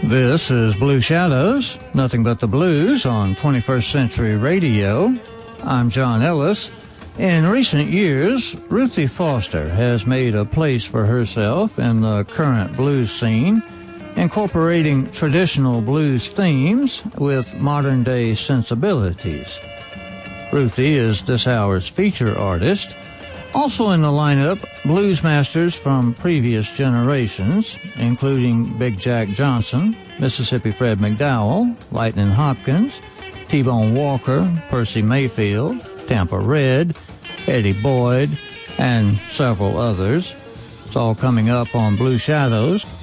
This is Blue Shadows, nothing but the blues on 21st Century Radio. I'm John Ellis. In recent years, Ruthie Foster has made a place for herself in the current blues scene, incorporating traditional blues themes with modern-day sensibilities. Ruthie is this hour's feature artist. Also in the lineup, blues masters from previous generations, including Big Jack Johnson, Mississippi Fred McDowell, Lightnin' Hopkins, T-Bone Walker, Percy Mayfield, Tampa Red, Eddie Boyd, and several others. It's all coming up on Blue Shadows.